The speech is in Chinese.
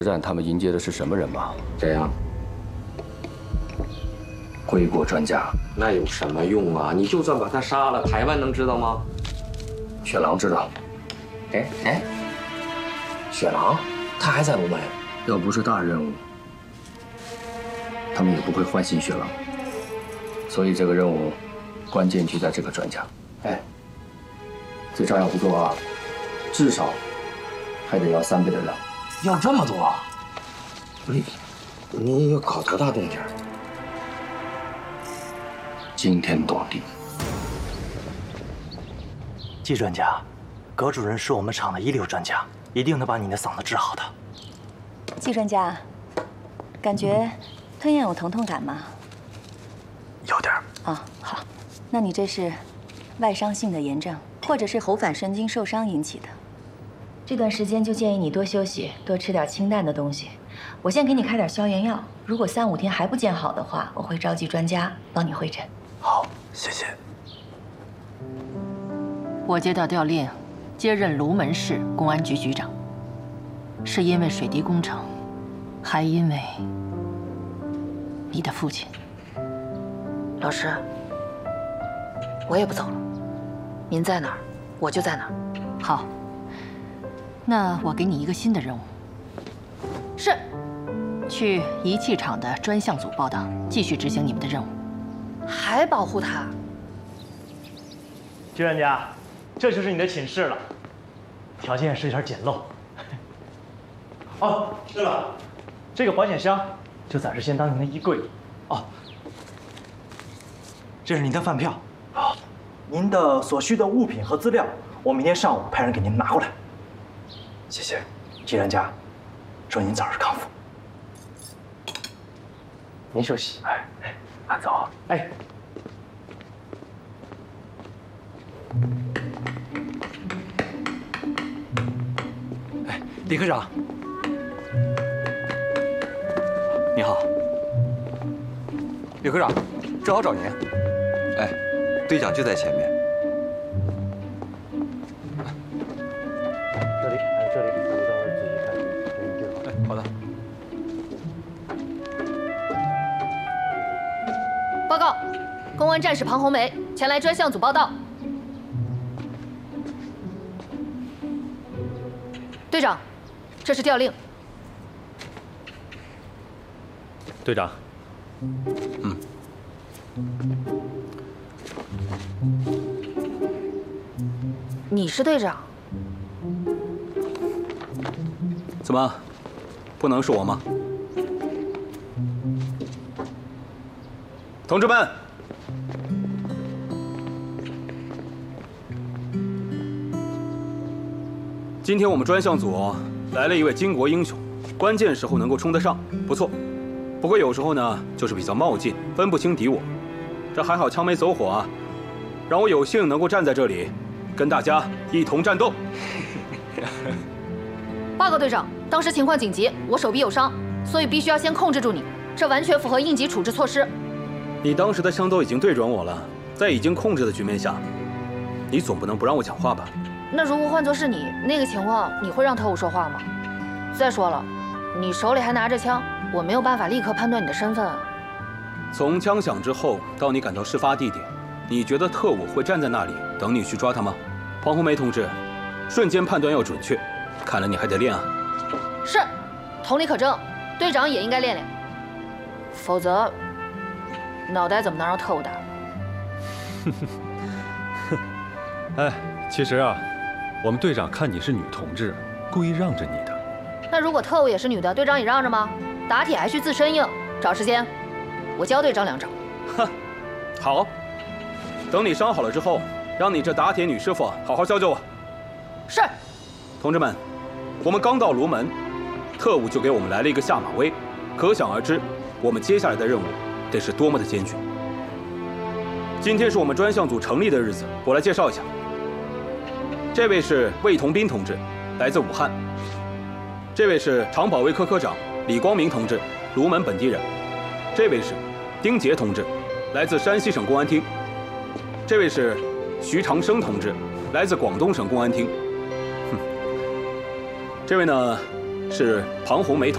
站他们迎接的是什么人吗？ 这样， 归国专家。 那有什么用啊？你就算把他杀了，台湾能知道吗？ 雪狼知道。 哎，雪狼，他还在龙门。 要不是大任务，他们也不会唤醒雪狼。所以这个任务，关键就在这个专家。哎，这仗要不做啊，至少还得要3倍的量。 要这么多啊？你要搞多大动静？ 惊天动地。 季专家，葛主任是我们厂的一流专家，一定能把你的嗓子治好的。 季专家，感觉吞咽有疼痛感吗？ 有点儿。 啊，好，那你这是外伤性的炎症，或者是喉返神经受伤引起的。 这段时间就建议你多休息，多吃点清淡的东西。我先给你开点消炎药，如果3、5天还不见好的话，我会召集专家帮你会诊。 好，谢谢。 我接到调令，接任卢门市公安局局长，是因为水滴工程，还因为你的父亲。 老师，我也不走了，您在哪儿，我就在哪儿。 好。 那我给你一个新的任务， 是， 去仪器厂的专项组报道，继续执行你们的任务。 还保护他？ 季专家，这就是你的寝室了，条件是有点简陋。哦，对了，这个保险箱就暂时先当您的衣柜。哦，这是您的饭票。好，您的所需的物品和资料，我明天上午派人给您拿过来。 谢谢，季专家，祝您早日康复。 您休息。 哎，慢走。哎。 哎，李科长，你好。李科长，正好找您。 哎，队长就在前面。 好的。 报告，公安战士庞红梅前来专项组报道。队长，这是调令。 队长。 你是队长？ 怎么，不能是我吗？同志们，今天我们专项组来了一位巾帼英雄，关键时候能够冲得上，不错。不过有时候呢，就是比较冒进，分不清敌我。这还好枪没走火啊，让我有幸能够站在这里，跟大家一同战斗。 报告队长，当时情况紧急，我手臂有伤，所以必须要先控制住你，这完全符合应急处置措施。 你当时的枪都已经对准我了，在已经控制的局面下，你总不能不让我讲话吧？ 那如果换作是你，那个情况你会让特务说话吗？再说了，你手里还拿着枪，我没有办法立刻判断你的身份啊。 从枪响之后到你赶到事发地点，你觉得特务会站在那里等你去抓他吗？庞红梅同志，瞬间判断要准确。 看来你还得练啊！ 是，同理可证，队长也应该练练，否则脑袋怎么能让特务打？ 哎，其实啊，我们队长看你是女同志，故意让着你的。 那如果特务也是女的，队长也让着吗？打铁还需自身硬，找时间，我教队长2招。 哼，好，等你伤好了之后，让你这打铁女师傅好好教教我。 是， 同志们。 我们刚到卢门，特务就给我们来了一个下马威，可想而知，我们接下来的任务得是多么的艰巨。今天是我们专项组成立的日子，我来介绍一下。这位是魏同斌同志，来自武汉；这位是厂保卫科科长李光明同志，卢门本地人；这位是丁杰同志，来自山西省公安厅；这位是徐长生同志，来自广东省公安厅。这位呢是庞红梅同。